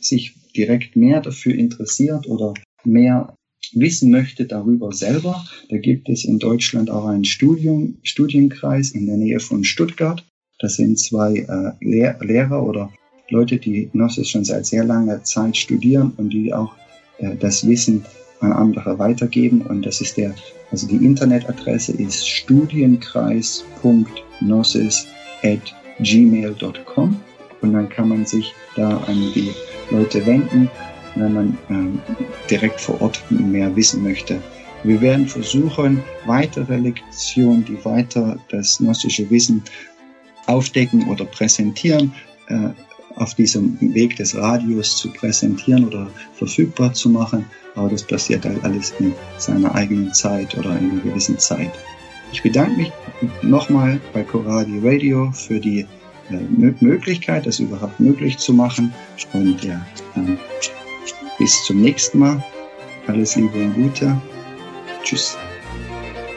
sich direkt mehr dafür interessiert oder mehr wissen möchte darüber selber, da gibt es in Deutschland auch einen Studienkreis in der Nähe von Stuttgart. Das sind 2 Lehrer oder Leute, die Gnosis schon seit sehr langer Zeit studieren und die auch das Wissen an andere weitergeben. Und das ist die Internetadresse ist studienkreis.gnosis@gmail.com und dann kann man sich da an die Leute wenden, wenn man direkt vor Ort mehr wissen möchte. Wir werden versuchen, weitere Lektionen, die weiter das gnostische Wissen aufdecken oder präsentieren, auf diesem Weg des Radios zu präsentieren oder verfügbar zu machen. Aber das passiert halt alles in seiner eigenen Zeit oder in einer gewissen Zeit. Ich bedanke mich nochmal bei Coradio Radio für die Möglichkeit, das überhaupt möglich zu machen. Und ja, bis zum nächsten Mal. Alles Liebe und Gute. Tschüss.